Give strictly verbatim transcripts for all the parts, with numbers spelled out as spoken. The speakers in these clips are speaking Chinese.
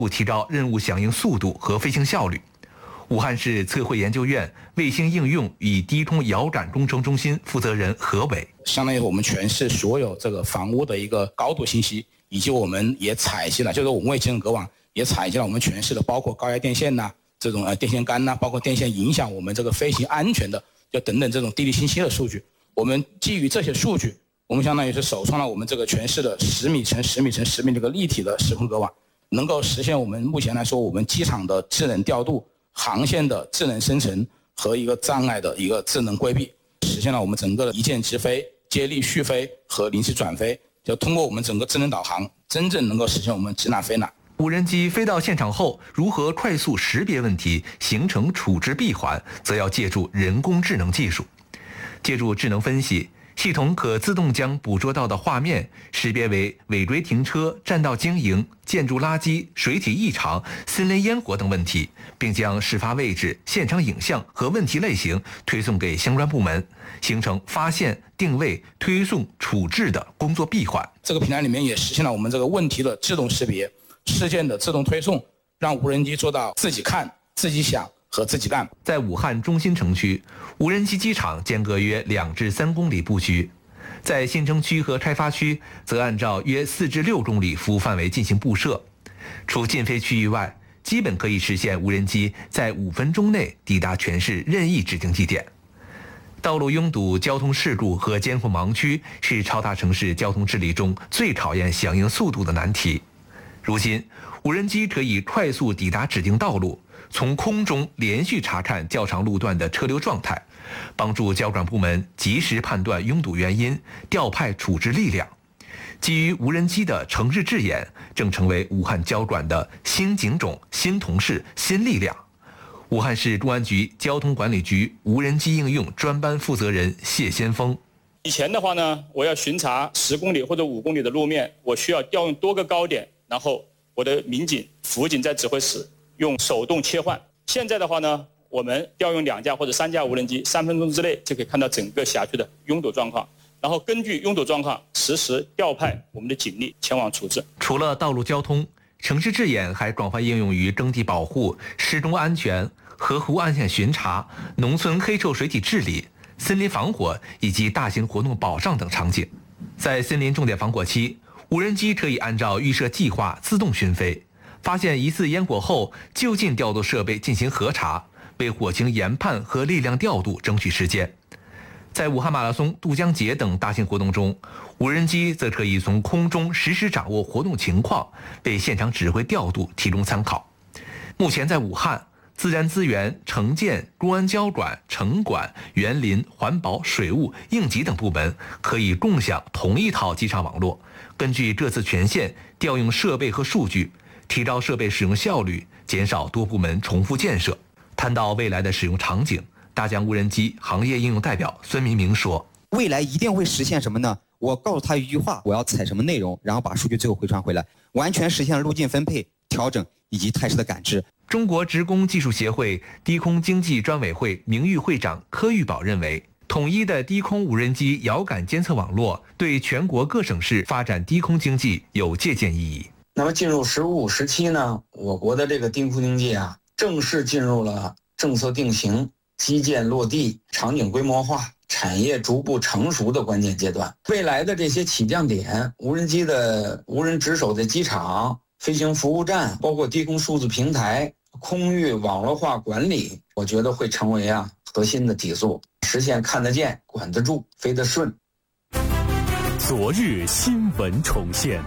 不提高任务响应速度和飞行效率。武汉市测绘研究院卫星应用与低空遥感工程中心负责人何伟， 相当于我们全市所有这个房屋的一个高度信息，以及我们也采集了，就是我们卫星隔网也采集了我们全市的，包括高压电线呐、啊、这种呃电线杆呐、啊，包括电线影响我们这个飞行安全的，就等等这种地理信息的数据。我们基于这些数据，我们相当于是首创了我们这个全市的十米乘十米乘十米这个立体的时空隔网，能够实现我们目前来说我们机场的智能调度、航线的智能生成和一个障碍的一个智能规避，实现了我们整个的一键直飞、接力续飞和临时转飞。就通过我们整个智能导航，真正能够实现我们指哪飞哪。 无人机飞到现场后，如何快速识别问题，形成处置闭环，则要借助人工智能技术。借助智能分析，系统可自动将捕捉到的画面识别为违规停车、占道经营、建筑垃圾、水体异常、森林烟火等问题，并将事发位置、现场影像和问题类型推送给相关部门，形成发现、定位、推送、处置的工作闭环。 这个平台里面也实现了我们这个问题的自动识别、事件的自动推送，让无人机做到自己看、自己想和自己干。 在武汉中心城区，无人机机场间隔约两至三公里布局，在新城区和开发区则按照约四至六公里服务范围进行布设。除禁飞区域外，基本可以实现无人机在五分钟内抵达全市任意指定地点。道路拥堵、交通事故和监控盲区是超大城市交通治理中最考验响应速度的难题。如今，无人机可以快速抵达指定道路，从空中连续查看较长路段的车流状态，帮助交管部门及时判断拥堵原因，调派处置力量。基于无人机的城市智眼，正成为武汉交管的新警种、新同事、新力量。武汉市公安局交通管理局无人机应用专班负责人谢先锋： 以前的话呢，我要巡查十公里或者五公里的路面，我需要调用多个高点，然后我的民警、辅警在指挥室用手动切换。现在的话呢，我们调用两架或者三架无人机，三分钟之内就可以看到整个辖区的拥堵状况，然后根据拥堵状况实时调派我们的警力前往处置。 除了道路交通，城市智眼还广泛应用于耕地保护、施工安全、河湖岸线巡查、农村黑臭水体治理、森林防火以及大型活动保障等场景。在森林重点防火期，无人机可以按照预设计划自动巡飞，发现疑似烟火后就近调度设备进行核查，为火情研判和力量调度争取时间。在武汉马拉松、渡江节等大型活动中，无人机则可以从空中实时掌握活动情况，为现场指挥调度提供参考。目前在武汉，自然资源、城建、公安交管、城管、园林、环保、水务、应急等部门可以共享同一套机场网络，根据各自权限调用设备和数据，提高设备使用效率，减少多部门重复建设。谈到未来的使用场景，大疆无人机行业应用代表孙明明说： 未来一定会实现什么呢？我告诉他一句话，我要采什么内容，然后把数据最后回传回来，完全实现了路径分配、调整以及态势的感知。 中国职工技术协会低空经济专委会名誉会长柯玉宝认为，统一的低空无人机遥感监测网络对全国各省市发展低空经济有借鉴意义。 那么进入“十五”时期呢，我国的这个低空经济啊，正式进入了政策定型、基建落地、场景规模化、产业逐步成熟的关键阶段。未来的这些起降点、无人机的无人值守的机场、飞行服务站，包括低空数字平台、空域网络化管理，我觉得会成为啊核心的提速，实现看得见、管得住、飞得顺。 昨日新闻重现，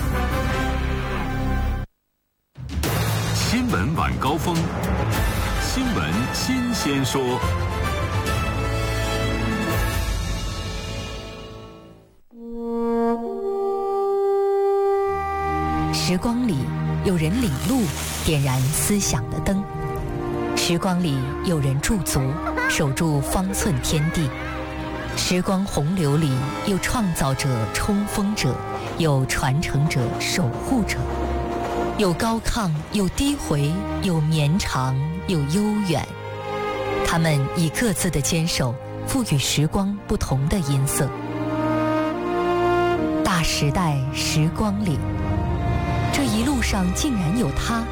新闻晚高峰，新闻新鲜说。 时光里有人领路，点燃思想的灯；时光里有人驻足，守住方寸天地；时光洪流里有创造者、冲锋者，有传承者、守护者，有高亢，有低回，有绵长，有悠远。他们以各自的坚守，赋予时光不同的音色。大时代时光里，这一路上上竟然有他。